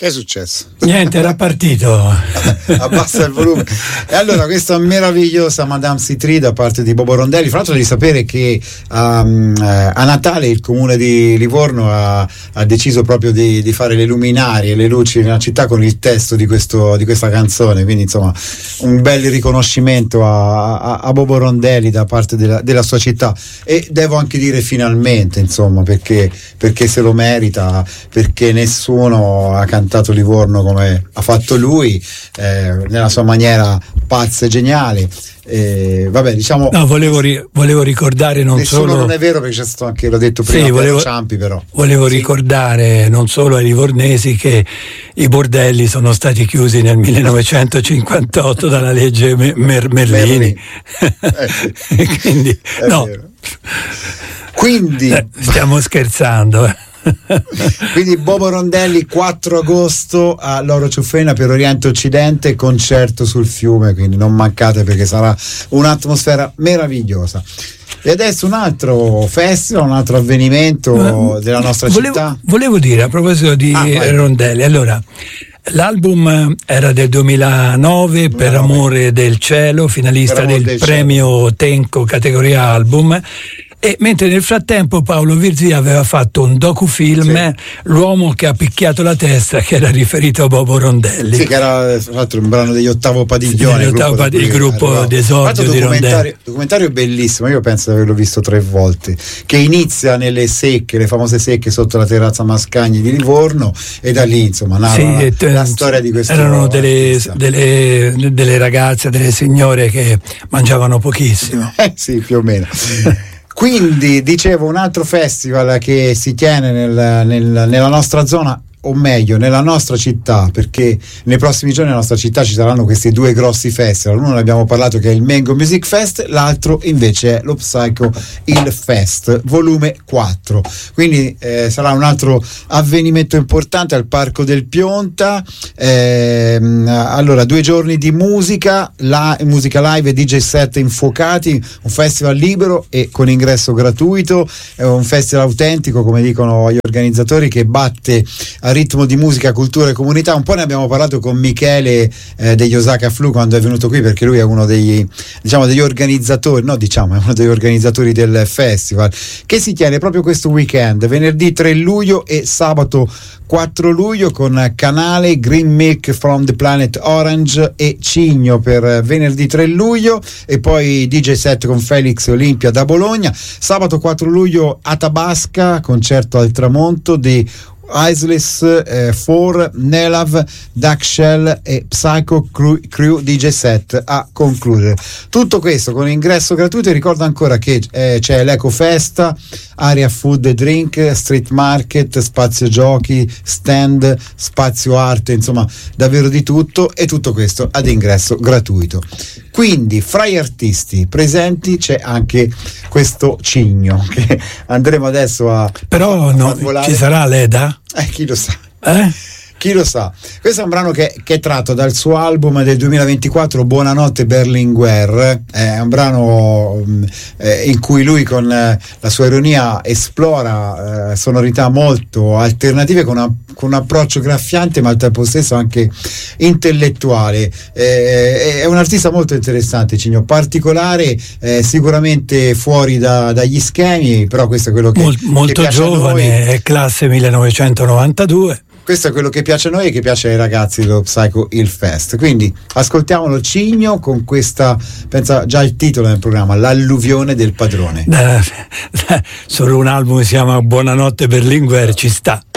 Che è successo? Niente, era partito. Abbassa il volume. E allora questa meravigliosa Madame Citri da parte di Bobo Rondelli. Fra l'altro devi sapere che a Natale il comune di Livorno ha deciso proprio di fare le luminarie e le luci nella città con il testo di questa canzone, quindi insomma un bel riconoscimento a Bobo Rondelli da parte della sua città, e devo anche dire finalmente, insomma, perché se lo merita, perché nessuno ha cantato Livorno come ha fatto lui, nella sua maniera pazza e geniale. Vabbè, diciamo, no, volevo ricordare non solo, non è vero, perché c'è stato anche, l'ho detto prima, sì, Ciampi, però volevo ricordare non solo ai livornesi che i bordelli sono stati chiusi nel 1958 dalla legge Merlini. Sì. Quindi no, quindi stiamo scherzando. Quindi Bobo Rondelli 4 agosto a Loro Ciuffena per Oriente Occidente, concerto sul fiume, quindi non mancate perché sarà un'atmosfera meravigliosa. E adesso un altro festival, un altro avvenimento della nostra città. Volevo dire a proposito di Rondelli, allora l'album era del 2009, Per amore del cielo, finalista del premio Tenco categoria album. E mentre nel frattempo Paolo Virzì aveva fatto un docufilm, sì, L'uomo che ha picchiato la testa, che era riferito a Bobo Rondelli. Sì, che era tra l'altro un brano degli Ottavo Padiglione, il gruppo d'esordio di Rondelli. Documentario bellissimo, io penso di averlo visto 3 volte, che inizia nelle secche, le famose secche sotto la terrazza Mascagni di Livorno, e da lì insomma narra la storia di questo. Erano delle ragazze, delle signore che mangiavano pochissimo. Sì, più o meno. Quindi dicevo, un altro festival che si tiene nella nostra zona, o meglio nella nostra città, perché nei prossimi giorni nella nostra città ci saranno questi 2 grossi festival. Uno ne abbiamo parlato, che è il Mango Music Fest, l'altro invece è lo Psycho Hill Fest volume 4, quindi sarà un altro avvenimento importante al Parco del Pionta. Allora 2 giorni di musica live e DJ set infuocati, un festival libero e con ingresso gratuito, è un festival autentico, come dicono gli organizzatori, che batte a ritmo di musica, cultura e comunità. Un po' ne abbiamo parlato con Michele degli Osaka Flu quando è venuto qui, perché lui è uno degli organizzatori, è uno degli organizzatori del festival, che si tiene proprio questo weekend, venerdì 3 luglio e sabato 4 luglio, con Canale, Green Milk from the Planet Orange e Cigno per venerdì 3 luglio, e poi DJ set con Felix Olimpia da Bologna. Sabato 4 luglio a Tabasca, concerto al tramonto di Iceless, 4, Nelav, Duck Shell e Psycho Crew DJ set a concludere. Tutto questo con ingresso gratuito. E ricordo ancora che c'è l'Eco Festa, area food e drink, street market, spazio giochi, stand, spazio arte, insomma davvero di tutto, e tutto questo ad ingresso gratuito. Quindi fra gli artisti presenti c'è anche questo Cigno, che andremo adesso a volare. Ci sarà Leda? Chi lo sa? Chi lo sa? Questo è un brano che è tratto dal suo album del 2024, Buonanotte Berlinguer. È un brano in cui lui con la sua ironia esplora sonorità molto alternative, con un approccio graffiante ma al tempo stesso anche intellettuale. È un artista molto interessante, Cigno, particolare, sicuramente fuori dagli schemi, però questo è quello che molto che giovane, è classe 1992. Questo è quello che piace a noi e che piace ai ragazzi dello Psycho Hill Fest. Quindi ascoltiamolo, Cigno, con questa, pensa già il titolo del programma, L'alluvione del padrone. Solo un album si chiama Buonanotte Berlinguer, ci sta.